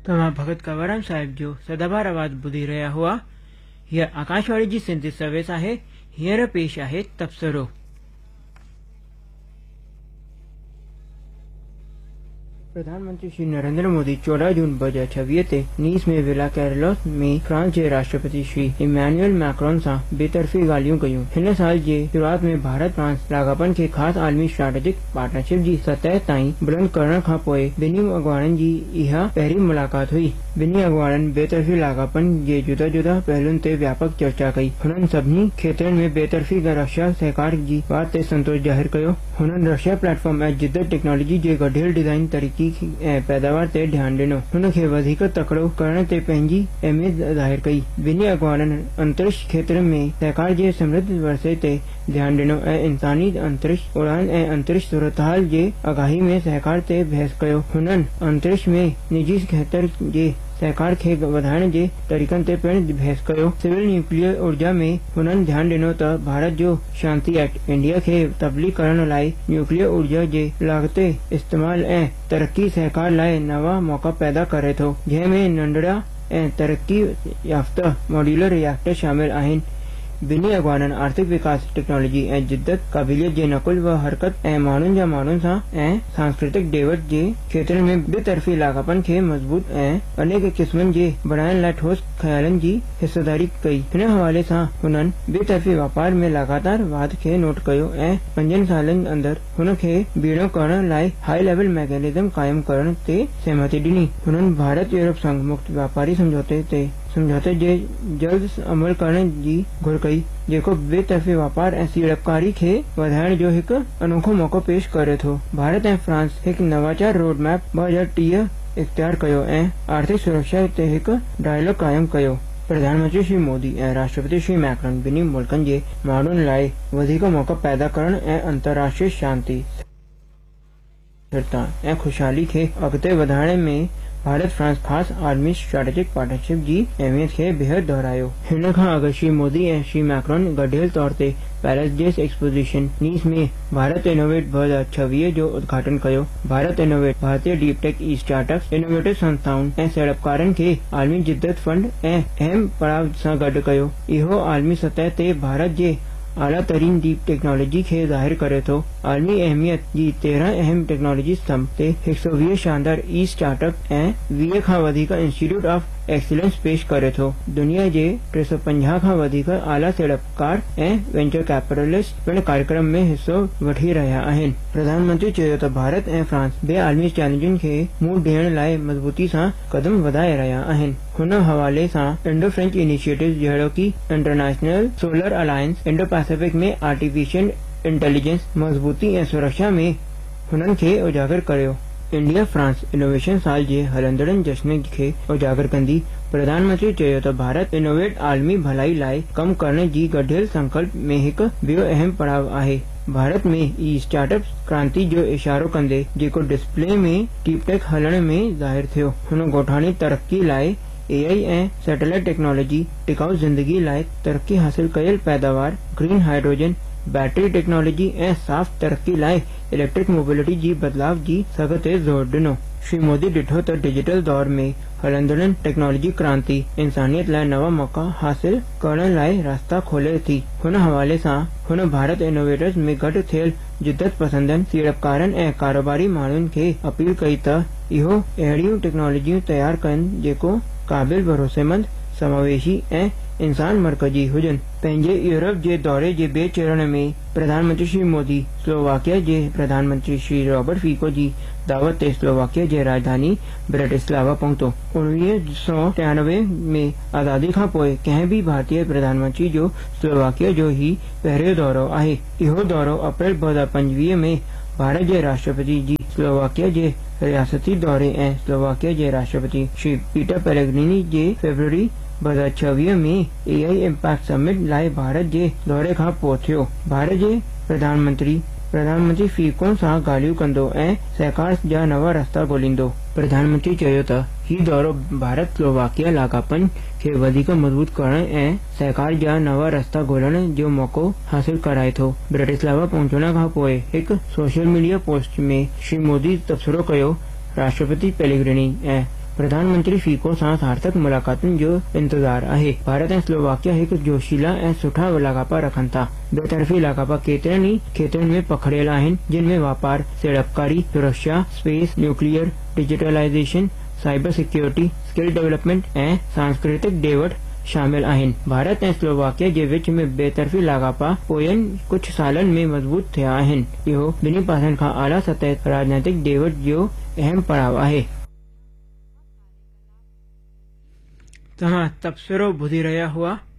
तव्हां भगत कंवरराम साहिब जो सदाबहार आवाज़ ॿुधी रहिया हुआ। हीअ आकाशवाणी जी सिंधी सर्विस आहे। हींअर पेश आहे तबसरो। प्रधानमंत्री श्री नरेंद्र मोदी 14 जून 2026 ते नीस में विला कैरलोस में फ्रांस के राष्ट्रपति श्री इमैनुअल मैक्रोन सां बेतरफ़ी ॻाल्हियूं कयूं। हिन साल जे शुरूआत में भारत फ्रांस लाॻापन खे ख़ासि आलमी स्ट्रेटेजिक पार्टनरशिप जी सतह ताईं बुलंद करण खां पोइ ॿिन्ही अॻुवाणनि जी इहा पहिरीं मुलाक़ात हुई। ॿिन्ही अॻुवाणनि बेतरफ़ी लाॻापन जे जुदा जुदा पहलुनि ते व्यापक चर्चा कई। हुननि सभिनी क्षेत्रनि में बेतरफ़ी रक्षा सहकार जी बात ते संतोष ज़ाहिर कयो। हुननि रक्षा प्लेटफॉर्म ऐं जिद्दत टेक्नोलॉजी जे गॾियल डिज़ाइन तरीक़ी ऐं पैदावार ते ध्यानु ॾिनो। हुन खे वधीक तकड़ो करण ते पंहिंजी अहमियत ज़ाहिर कई। ॿिन्ही अॻुवाणनि अंतरिक्ष क्षेत्र में सहकार जे समृद्ध वरसे ते ध्यानु ॾिनो ऐं इंसानी अंतरिक्ष उड़ान ऐं अंतरिक्ष सूरतहाल जे आगाही में सहकार ते बहस कयो। हुननि अंतरिक्ष में निजी खेत्र जे सहकार खे वधाइण जे तरीक़नि ते पिणु बहस कयो। सिविल न्यूक्लियर ऊर्जा में हुननि ध्यानु ॾिनो त भारत जो शांति एक्ट इंडिया खे तब्दील करण लाइ न्यूक्लियर ऊर्जा जे लाॻते इस्तेमाल ऐं तरक्की सहकार लाइ नवां मौक़ा पैदा करे थो, जंहिं में नंढड़ा ऐं तरक्की याफ़्ता मॉड्यूलर रिएक्टर शामिल आहिनि। ॿिन्ही अॻुवाणनि आर्थिक विकास, टेक्नोलॉजी ऐं जिद्दत, क़ाबिलियत जे नकुल व हरकत ऐं माण्हुनि जा माण्हुनि सां ऐं सांस्कृतिक ॾेवट जे क्षेत्र में बेतरफ़ी लाॻापन खे मज़बूत ऐं अनेक क़िस्मनि जे बणाइण लाइ ठोस ख़्यालनि जी हिस्सेदारी कई। हिन हवाले सां हुननि बेतरफ़ी वापार में लगातार वाध खे नोट कयो ऐं 5 सालनि अंदरि हुन खे बीणो करण लाइ हाई लेवल मैकेनिज़म क़ाइमु करण ते सहमति ॾिनी। हुननि भारत यूरोप संघ मुक्त व्यापारी समझौते जे जल्द अमल करण जी घुर कई, जेको बेतरफ़ी वापार ऐं सीड़पकारी खे वधाइण जो हिकु अनोखो मौक़ो पेश करे थो। भारत ऐं फ्रांस हिकु नवाचार रोड मैप 2030 इख़्तियार कयो ऐं आर्थिक सुरक्षा ते हिकु डायलॉग क़ाइमु कयो। प्रधानमंत्री श्री मोदी ऐं राष्ट्रपति श्री मैक्रोन ॿिन्ही मुल्कनि जे माण्हुनि लाइ वधीक मौक़ा पैदा करण ऐं अंतर्राष्ट्रीय शांति, स्थिरता ऐं खुशहाली खे अॻिते वधाइण में भारत फ्रांस ख़ासि आलमी स्ट्रेटेजिक पार्टनरशिप जी अहमियत खे ॿीहर दोहरायो। हिन खां अॻु श्री मोदी ऐं श्री मैक्रोन गॾियल तौर ते पैलेस जेस एक्सपोजिशन नीस में भारत इनोवेट 2026 जो उद्घाटन कयो। भारत इनोवेट भारतीय डीप टेक ई स्टार्टअप्स, इनोवेटिव संस्थाउनि ऐं सीड़पकारनि खे आलमी जिद्दत फंड ऐं अहम पड़ाव सां गॾु कयो। इहो आलमी सतह ते भारत जे आला तरीन डीप टेक्नोलॉजी खे ज़ाहिर करे थो। आलमी अहमियत जी 13 अहम टेक्नोलॉजी स्तंभ ते 120 शानदार ई स्टार्टअप ऐं 20 खां वधीक इंस्टीट्यूट ऑफ एक्सीलेंस पेश करे थो। दुनिया जे 350 खां वधीक आला सीड़पकार ऐं वेंचर कैपिटलिस्ट पिणु कार्यक्रम में हिस्सो वठी रहिया आहिनि। प्रधानमंत्री चयो त भारत ऐं फ्रांस ॿिए आलमी चैलेंजनि खे मुंहुं ॾियण लाइ मज़बूती सां क़दम वधाए रहिया आहिनि। हुन हवाले सां इंडो फ्रेंच इनिशिएटिव जहिड़ो की international solar alliance, Indo Pacific में आर्टिफिशियल इंटेलिजेंस मज़बूती ऐं सुरक्षा में हुननि खे उजागर कयो। इंडिया फ्रांस इनोवेशन साल जे हलंदड़नि जश्न खे उजागर कंदी प्रधानमंत्री चयो त भारत इनोवेट आलमी भलाई लाइ कमु करण जी गॾियल संकल्प में हिकु ॿियो अहम पड़ाव आहे। भारत में ई स्टार्टअप क्रांति जो इशारो कंदे जेको डिस्प्ले में डीप टेक हलण में ज़ाहिर थियो। हुन ॻोठाणी तरक्की लाइ AI ऐं सैटेलाइट टेक्नोलॉजी, टिकाऊ ज़िंदगी लाइ तरक्की हासिल कयल पैदावार, ग्रीन हाइड्रोजन, बैटरी टेक्नोलॉजी ऐं साफ़ तरक्की लाइ इलेक्ट्रिक मोबिलिटी जी बदलाव जी सघ ते ज़ोर ॾिनो। श्री मोदी ॾिठो त डिजिटल दौर में हलंदड़नि टेक्नोलॉजी क्रांति इंसानियत लाइ नवां मौक़ा हासिल करण लाइ रास्ता खोले थी। हुन हवाले सां हुन भारत इनोवेटर्स में गॾु थियल जिद्दत पसंदनि, सीड़पकारनि ऐं कारोबारी माण्हुनि खे अपील कई त इहो अहिड़ियूं टेक्नोलॉजियूं तयारु कनि जेको क़ाबिल, भरोसेमंद, समावेशी ऐं इंसान मरकज़ी हुजनि। पंहिंजे यूरोप जे दौरे जे ॿिए चरण में प्रधानमंत्री श्री मोदी स्लोवाकिया जे प्रधानमंत्री श्री रॉबर्ट फीको जी दावत ते स्लोवाकिया जे राजधानी ब्रेटिस्लावा पहुतो। 1993 में आज़ादी खां पोइ कंहिं बि भारतीय प्रधानमंत्री जो स्लोवाकिया जो ही पहिरियों दौरो आहे। इहो दौरो अप्रैल 2025 में भारत जे राष्ट्रपति जी स्लोवाकिया जे रियासती दौरे ऐं स्लोवाकिया जे राष्ट्रपति श्री पीटर पेलेग्रिनी जे फरवरी 2026 में AI इम्पैक्ट समिट लाइ भारत जे दौरे खां पोइ थियो। भारत जे प्रधानमंत्री फीको सां ॻाल्हियूं कंदो ऐं सहकार जा नवां रस्ता ॻोल्हींदो। प्रधानमंत्री चयो त हीउ दौरो भारत स्लोवाकिया लाॻापन खे वधीक मज़बूत करण ऐं सहकार जा नवां रस्ता ॻोल्हण जो मौक़ो हासिल कराए थो। ब्रेटिस्लावा पहुचण खां पोइ हिकु सोशल मीडिया पोस्ट में श्री मोदी तबसरो कयो, राष्ट्रपति पेलेग्रिनी ऐं प्रधानमंत्री फीको सां सार्थक मुलाक़ातुनि जो इंतज़ार आहे। भारत ऐं स्लोवाकिया हिकु जोशीला ऐं सुठा लाॻापा रखनि था। बेतरफ़ी लाॻापा केतिरनि ई क्षेत्रनि में पखड़ियल आहिनि, जिन में वापार, सीड़पकारी, सुरक्षा, space, nuclear, digitalisation, cyber security, skill development ऐं सांस्कृतिक ॾे-वठि शामिल आहिनि। भारत ऐं स्लोवाकिया जे विच में बेतरफ़ी लाॻापा पोयनि कुझु सालनि में मज़बूत थिया आहिनि। इहो ॿिन्ही पासनि खां आला सतह राजनैतिक ॾे-वठि जो अहम पड़ाव आहे। तव्हां तबसरो ॿुधी रहिया हुआ।